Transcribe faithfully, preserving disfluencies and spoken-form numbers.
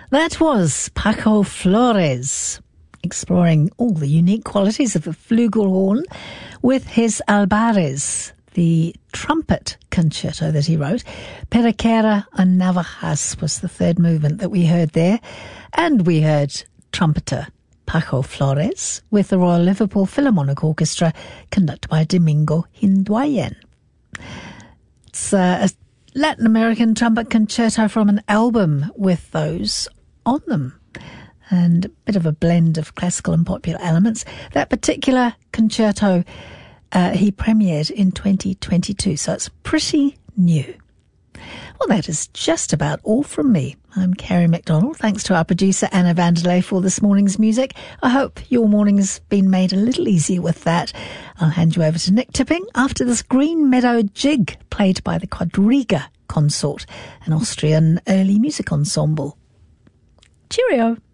That was Paco Flores, exploring all the unique qualities of the flugelhorn with his Albares, the trumpet concerto that he wrote. Perquera and Navajas was the third movement that we heard there. And we heard trumpeter Paco Flores with the Royal Liverpool Philharmonic Orchestra, conducted by Domingo Hinduayen. It's uh, a Latin American trumpet concerto from an album with those on them, and a bit of a blend of classical and popular elements. That particular concerto uh, he premiered in twenty twenty-two, so it's pretty new. Well, that is just about all from me. I'm Kerry MacDonald. Thanks to our producer Anna Vanderlei for this morning's music. I hope your morning's been made a little easier with that. I'll hand you over to Nick Tipping after this Green Meadow Jig played by the Quadriga Consort, an Austrian early music ensemble. Cheerio.